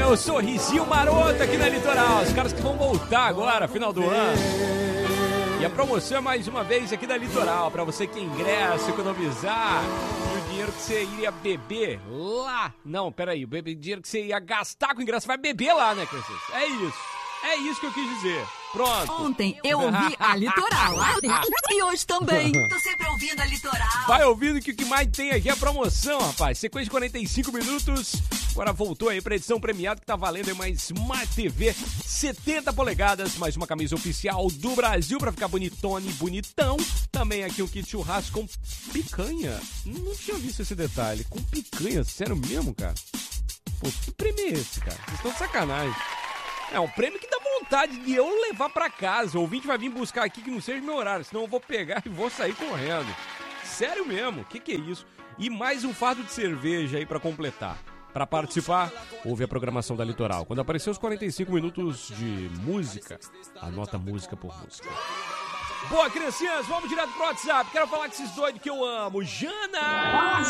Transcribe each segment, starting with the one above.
o sorrisinho maroto aqui na Litoral. Os caras que vão voltar agora, final do ano. E a promoção é mais uma vez aqui da Litoral, pra você que ingressa, economizar. E o dinheiro que você iria beber lá. Não, peraí, o dinheiro que você ia gastar com ingresso, vai beber lá, né, Crescência? É isso. É isso que eu quis dizer. Pronto. Ontem eu ouvi a Litoral. E hoje também. Tô sempre ouvindo a Litoral. Vai ouvindo que o que mais tem aqui é a promoção, rapaz. Sequência de 45 minutos. Agora voltou aí pra edição premiada que tá valendo aí mais Smart TV 70 polegadas. Mais uma camisa oficial do Brasil pra ficar bonitone, bonitão. Também aqui um kit churrasco com picanha. Não tinha visto esse detalhe. Com picanha, sério mesmo, cara? Pô, que prêmio é esse, cara? Vocês estão de sacanagem. É um prêmio que dá vontade de eu levar pra casa. O ouvinte vai vir buscar aqui que não seja meu horário, senão eu vou pegar e vou sair correndo. Sério mesmo, que é isso? E mais um fardo de cerveja aí pra completar. Pra participar, ouve a programação da Litoral. Quando aparecer os 45 minutos de música, anota música por música. Boa, criancinhas, vamos direto pro WhatsApp. Quero falar com esses doidos que eu amo. Jana!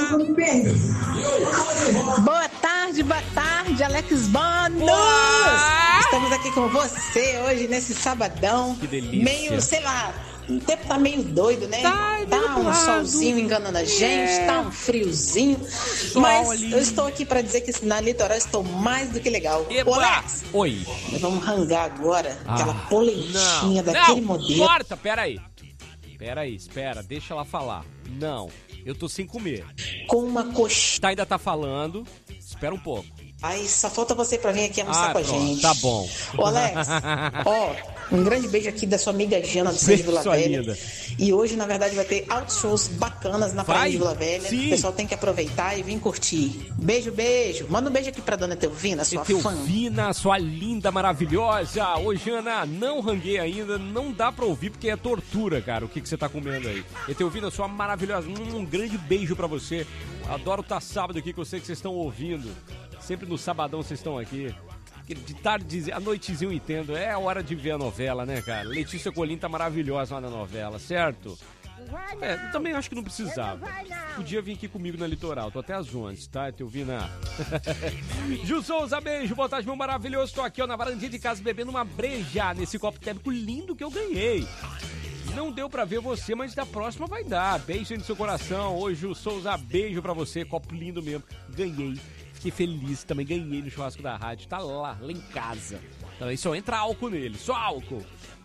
Boa tarde, Alex Bono! Estamos aqui com você hoje, nesse sabadão. Que delícia. Meio, sei lá, o tempo tá meio doido, né? Tá um solzinho enganando a gente, tá um friozinho. Mas ali. Eu estou aqui pra dizer que na Litoral estou mais do que legal. Epa. Ô, Alex, oi. Nós vamos rangar agora aquela polentinha daquele modelo. Corta, peraí, espera, deixa ela falar. Não, eu tô sem comer. Com uma coxinha. Ainda tá falando, espera um pouco. Ai, só falta você pra vir aqui almoçar com a gente. Tá bom. Ô, Alex, um grande beijo aqui da sua amiga Jana do Centro de Vila Velha. Linda. E hoje, na verdade, vai ter altos shows bacanas na Praia de Vila Velha. Sim. O pessoal tem que aproveitar e vir curtir. Beijo. Manda um beijo aqui pra dona Teovina, sua fã. Teovina, sua linda, maravilhosa. Ô, Jana, não ranguei ainda, não dá pra ouvir porque é tortura, cara, o que você tá comendo aí. E Teovina, sua maravilhosa, um grande beijo pra você. Adoro estar sábado aqui, que eu sei que vocês estão ouvindo. Sempre no sabadão vocês estão aqui. De tarde, à noitezinho eu entendo. É a hora de ver a novela, né, cara? Letícia Colim tá maravilhosa lá na novela, certo? Eu também acho que não precisava. Podia vir aqui comigo na Litoral. Tô até às 11, tá? Te ouvindo. Gil Souza, beijo. Boa tarde, meu maravilhoso. Tô aqui, ó, na varandinha de casa bebendo uma breja nesse copo térmico lindo que eu ganhei. Não deu pra ver você, mas da próxima vai dar. Beijo no seu coração. Ô, Gil Souza, beijo pra você. Copo lindo mesmo. Ganhei. Fiquei feliz, também ganhei no churrasco da rádio. Tá lá em casa. Também só entra álcool nele, só álcool.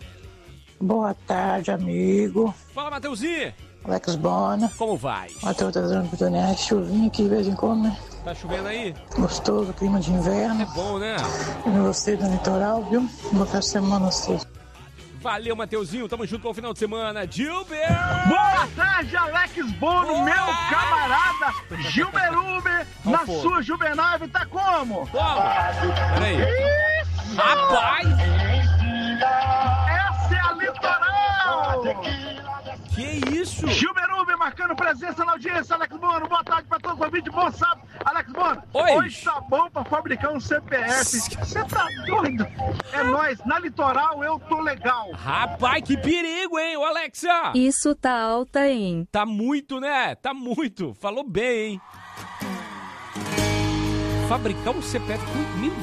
Boa tarde, amigo. Fala, Mateuzinho. Alex Bono. Como vai? Matheus tá dando oportunidade. Chuvinha aqui de vez em quando, né? Tá chovendo aí? Gostoso, clima de inverno. É bom, né? Eu gostei do litoral, viu? Boa tarde, semana vocês. Valeu, Mateuzinho. Tamo junto pro final de semana. Gilber! Boa tarde, Alex Bono, boa! Meu camarada Gilber Uber, na sua Juvenave, tá como? Peraí. Rapaz! Essa é a Litoral! Que isso? Gilber Uber marcando presença na audiência, Alex Bono. Boa tarde pra todos os ouvintes, bom sábado. Alex Bono, hoje tá bom pra fabricar um CPF. Você tá doido? É nóis, na Litoral eu tô legal. Rapaz, que perigo, hein, ô Alexa? Isso tá alta, hein? Tá muito, né? Tá muito. Falou bem, hein? Fabricar um CPF com